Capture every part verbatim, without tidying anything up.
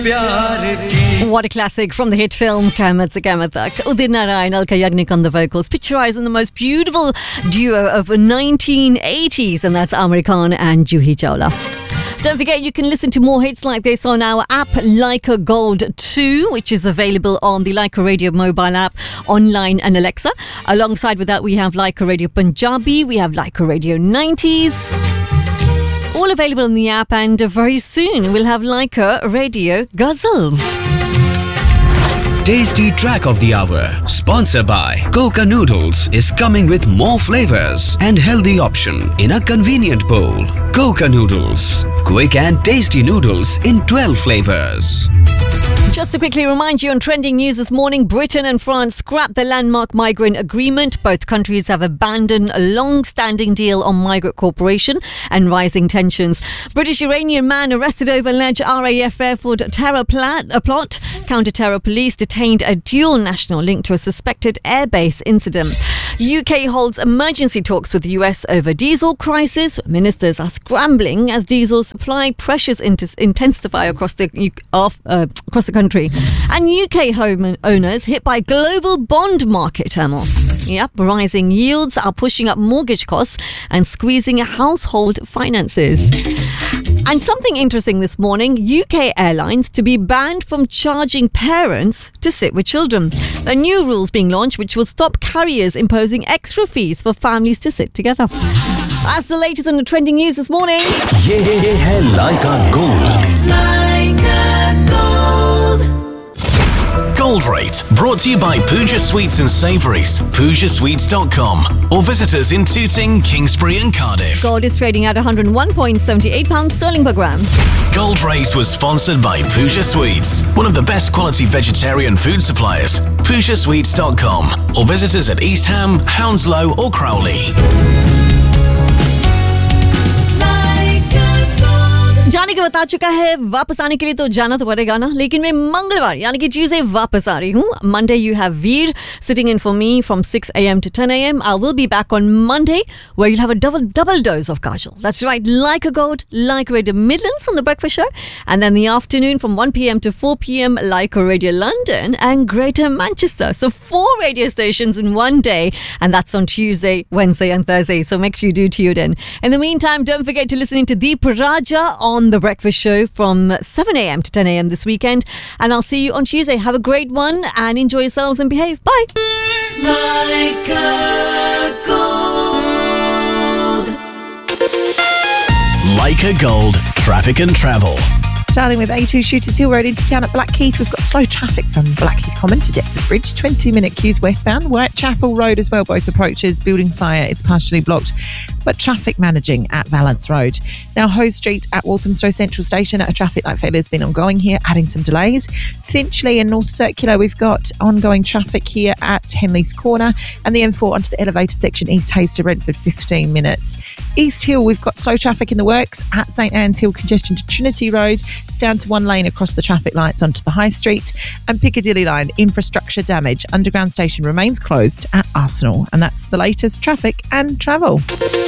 What a classic from the hit film Kamat Se Kamat Tak. Udit Narayan, Alka Yagnik on the vocals, picturizing the most beautiful duo of nineteen eighties, and that's Aamir Khan and Juhi Chawla. Don't forget, you can listen to more hits like this on our app, Leica Gold two, which is available on the Leica Radio mobile app, online and Alexa. Alongside with that, we have Leica Radio Punjabi, we have Leica Radio nineties. All available in the app, and very soon we'll have Leica Radio Ghazals. Tasty Track of the Hour, sponsored by Coca Noodles, is coming with more flavors and healthy option in a convenient bowl. Coca Noodles, quick and tasty noodles in twelve flavors. Just to quickly remind you on trending news this morning, Britain and France scrapped the landmark migrant agreement. Both countries have abandoned a long-standing deal on migrant cooperation and rising tensions. British Iranian man arrested over alleged R A F Airfield terror plot. A plot. Counter-terror police detained a dual national linked to a suspected airbase incident. U K holds emergency talks with the U S over diesel crisis. Ministers are scrambling as diesel supply pressures intensify across the uh, across the country. And U K home owners hit by global bond market turmoil. Yep, rising yields are pushing up mortgage costs and squeezing household finances. And something interesting this morning, U K airlines to be banned from charging parents to sit with children. There are new rules being launched which will stop carriers imposing extra fees for families to sit together. That's the latest on the trending news this morning. ये है Leica Gold. Leica Gold. Gold Rate, brought to you by Pooja Sweets and Savouries, pooja sweets dot com, or visit us in Tooting, Kingsbury and Cardiff. Gold is trading at one hundred one point seven eight pounds sterling per gram. Gold Rate was sponsored by Pooja Sweets, one of the best quality vegetarian food suppliers, pooja sweets dot com, or visit us at East Ham, Hounslow or Crowley. जाने के बता चुका है वापस आने के लिए तो जाना तो पड़ेगा ना, लेकिन मैं मंगलवार यानी कि ट्यूसडे वापस आ रही हूँ. Monday you have Veer sitting in for me from six a.m. to ten a.m. I will be back on Monday where you'll have a double double dose of Kajal. That's right, Leica Gold, Leica Radio Midlands on the breakfast show, and then the afternoon from one p.m. to four p.m. Leica Radio London and Greater Manchester. So four radio stations in one day, and that's on Tuesday, Wednesday and Thursday. So make sure you do tune in. In the meantime, don't forget to listen to Deep Raja on The Breakfast Show from seven a.m. to ten a.m. this weekend, and I'll see you on Tuesday. Have a great one and enjoy yourselves and behave. Bye. Leica Gold. Leica Gold, traffic and travel. Starting with A two Shooters Hill Road into town at Blackheath, we've got slow traffic from Blackheath Common to Deptford Bridge, twenty minute queues westbound. Whitechapel Road as well, both approaches. Building fire, it's partially blocked, but traffic managing at Valence Road. Now, Hoe Street at Walthamstow Central Station, a traffic light failure has been ongoing here, adding some delays. Finchley and North Circular, we've got ongoing traffic here at Henley's Corner, and the M four onto the elevated section East Hayes to Redford, fifteen minutes. East Hill, we've got slow traffic in the works at St Anne's Hill, congestion to Trinity Road. It's down to one lane across the traffic lights onto the High Street. And Piccadilly Line, infrastructure damage. Underground station remains closed at Arsenal. And that's the latest traffic and travel.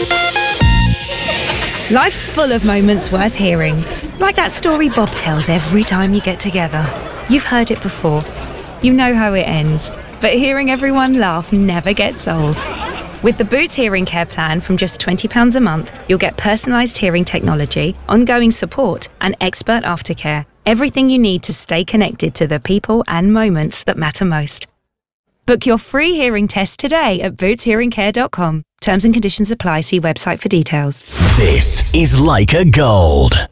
Life's full of moments worth hearing. Like that story Bob tells every time you get together. You've heard it before. You know how it ends. But hearing everyone laugh never gets old. With the Boots Hearing Care plan from just twenty pounds a month, you'll get personalised hearing technology, ongoing support and expert aftercare. Everything you need to stay connected to the people and moments that matter most. Book your free hearing test today at boots hearing care dot com. Terms and conditions apply. See website for details. This is Leica Gold.